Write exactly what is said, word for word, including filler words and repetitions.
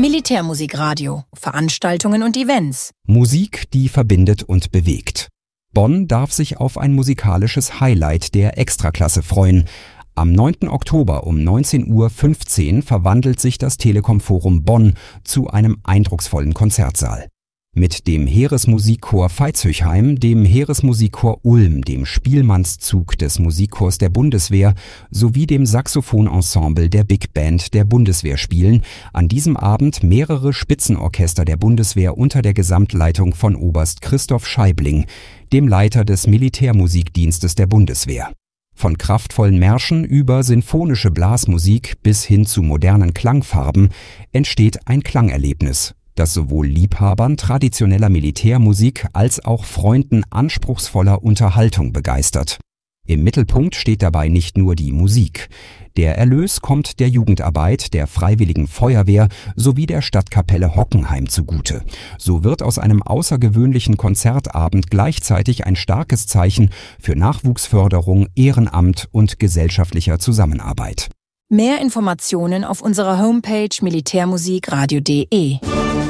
Militärmusikradio, Veranstaltungen und Events. Musik, die verbindet und bewegt. Bonn darf sich auf ein musikalisches Highlight der Extraklasse freuen. Am neunten Oktober um neunzehn Uhr fünfzehn verwandelt sich das Telekom Forum Bonn zu einem eindrucksvollen Konzertsaal. Mit dem Heeresmusikchor Veitshöchheim, dem Heeresmusikchor Ulm, dem Spielmannszug des Musikchors der Bundeswehr sowie dem Saxophonensemble der Big Band der Bundeswehr spielen an diesem Abend mehrere Spitzenorchester der Bundeswehr unter der Gesamtleitung von Oberst Christoph Scheibling, dem Leiter des Militärmusikdienstes der Bundeswehr. Von kraftvollen Märschen über sinfonische Blasmusik bis hin zu modernen Klangfarben entsteht ein Klangerlebnis, das sowohl Liebhabern traditioneller Militärmusik als auch Freunden anspruchsvoller Unterhaltung begeistert. Im Mittelpunkt steht dabei nicht nur die Musik. Der Erlös kommt der Jugendarbeit, der Freiwilligen Feuerwehr sowie der Stadtkapelle Hockenheim zugute. So wird aus einem außergewöhnlichen Konzertabend gleichzeitig ein starkes Zeichen für Nachwuchsförderung, Ehrenamt und gesellschaftlicher Zusammenarbeit. Mehr Informationen auf unserer Homepage militärmusikradio punkt de.